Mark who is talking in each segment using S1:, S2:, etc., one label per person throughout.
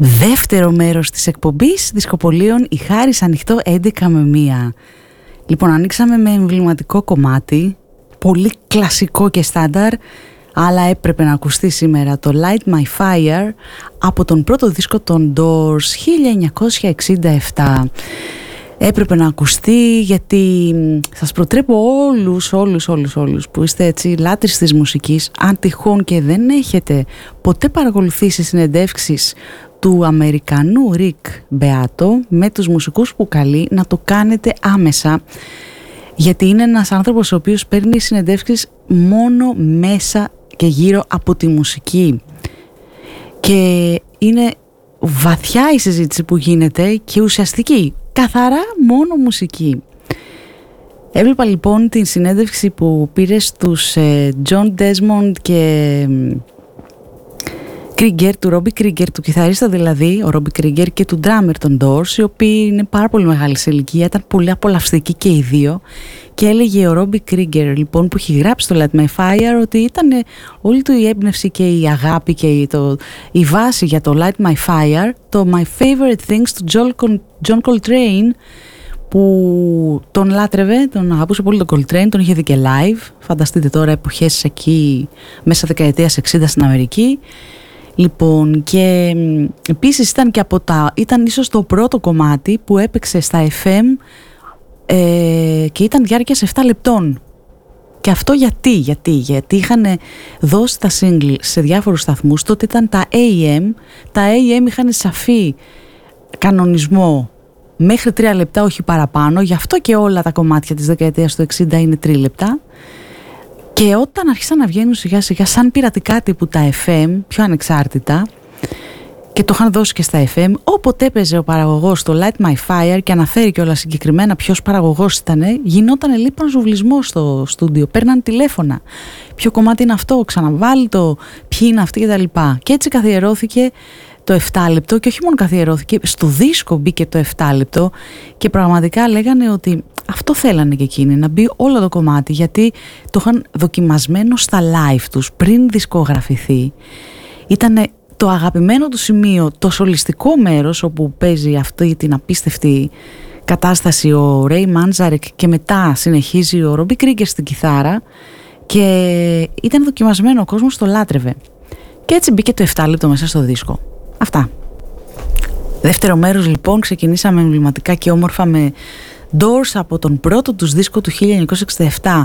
S1: Δεύτερο μέρος της εκπομπής Δισκοπολίων, η Χάρις ανοιχτό 11 με 1. Λοιπόν, ανοίξαμε με εμβληματικό κομμάτι, πολύ κλασικό και στάνταρ, αλλά έπρεπε να ακουστεί σήμερα, το Light My Fire από τον πρώτο δίσκο των Doors 1967. Έπρεπε να ακουστεί γιατί σας προτρέπω όλους που είστε έτσι λάτρεις της μουσικής, αν τυχόν και δεν έχετε ποτέ παρακολουθήσει συνεντεύξεις του Αμερικανού Ρικ Μπεάτο με τους μουσικούς που καλεί, να το κάνετε άμεσα, γιατί είναι ένας άνθρωπος ο οποίος παίρνει συνεντεύξεις μόνο μέσα και γύρω από τη μουσική και είναι βαθιά η συζήτηση που γίνεται και ουσιαστική, καθαρά μόνο μουσική. Έβλεπα λοιπόν την συνέντευξη που πήρε στους John Desmond και Krieger, του Robbie Krieger, του κιθαρίστα δηλαδή, ο Robbie Krieger, και του drummer των Doors, οι οποίοι είναι πάρα πολύ μεγάλη σε ηλικία, ήταν πολύ απολαυστικοί και οι δύο, και έλεγε ο Robbie Krieger λοιπόν, που έχει γράψει το Light My Fire, ότι ήταν όλη του η έμπνευση και η αγάπη και η βάση για το Light My Fire, το My Favorite Things του John Coltrane, που τον λάτρευε, τον αγαπούσε πολύ τον Coltrane, τον είχε δει και live, φανταστείτε τώρα εποχές εκεί μέσα δεκαετίας 60 στην Αμερική. Λοιπόν, και επίσης ήταν ίσως το πρώτο κομμάτι που έπαιξε στα FM και ήταν διάρκειας 7 λεπτών. Και αυτό γιατί είχαν δώσει τα single σε διάφορους σταθμούς, τότε ήταν τα AM. Τα AM είχαν σαφή κανονισμό μέχρι 3 λεπτά, όχι παραπάνω, γι' αυτό και όλα τα κομμάτια της δεκαετίας του 60 είναι 3 λεπτά. Και όταν άρχισαν να βγαίνουν σιγά σιγά σαν πειρατικά τύπου τα FM, πιο ανεξάρτητα, και το είχαν δώσει και στα FM, όποτε έπαιζε ο παραγωγός το Light My Fire και αναφέρει και όλα συγκεκριμένα ποιος παραγωγός ήταν, γινόταν λίπαν ζουβλισμό στο στούντιο, παίρναν τηλέφωνα. Ποιο κομμάτι είναι αυτό, ξαναβάλει το, ποιοι είναι αυτοί κτλ. Και έτσι καθιερώθηκε το 7 λεπτό, και όχι μόνο καθιερώθηκε, στο δίσκο μπήκε το 7 λεπτό, και πραγματικά λέγανε ότι αυτό θέλανε και εκείνοι, να μπει όλο το κομμάτι, γιατί το είχαν δοκιμασμένο στα live τους πριν δισκογραφηθεί. Ήτανε το αγαπημένο του σημείο, το σολιστικό μέρος όπου παίζει αυτή την απίστευτη κατάσταση ο Ray Manzarek και μετά συνεχίζει ο Robbie Krieger στην κιθάρα, και ήταν δοκιμασμένο, ο κόσμος το λάτρευε. Και έτσι μπήκε το 7 λεπτό μέσα στο δίσκο. Αυτά. Δεύτερο μέρος λοιπόν, ξεκινήσαμε εμβληματικά και όμορφα με Doors από τον πρώτο τους δίσκο του 1967,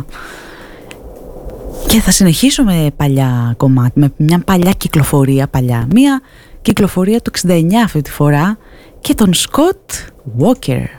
S1: και θα συνεχίσω με παλιά κομμάτι, με μια παλιά κυκλοφορία, μια κυκλοφορία του 69 αυτή τη φορά, και τον Scott Walker.